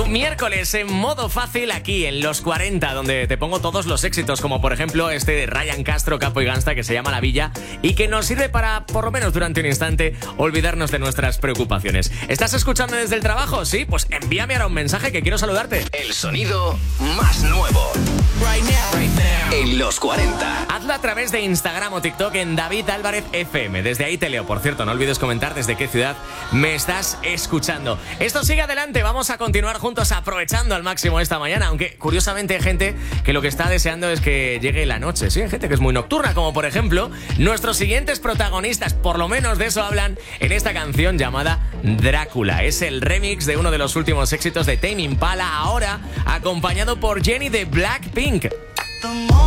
miércoles en modo fácil aquí en Los 40, donde te pongo todos los éxitos, como por ejemplo este de Ryan Castro, Capo y Gangsta, que se llama La Villa y que nos sirve para, por lo menos durante un instante, olvidarnos de nuestras preocupaciones. ¿Estás escuchando desde el trabajo? Sí, pues envíame ahora un mensaje que quiero saludarte. El sonido más nuevo right now, en Los 40. Hazlo a través de Instagram o TikTok en David Álvarez FM. Desde ahí te leo. Por cierto, no olvides comentar desde qué ciudad me estás escuchando. Esto sigue adelante. Vamos a continuar juntos aprovechando al máximo esta mañana. Aunque, curiosamente, hay gente que lo que está deseando es que llegue la noche. Sí, hay gente que es muy nocturna, como por ejemplo nuestros siguientes protagonistas. Por lo menos de eso hablan en esta canción llamada Drácula. Es el remix de uno de los últimos éxitos de Tame Impala, ahora acompañado por Jennie de Blackpink.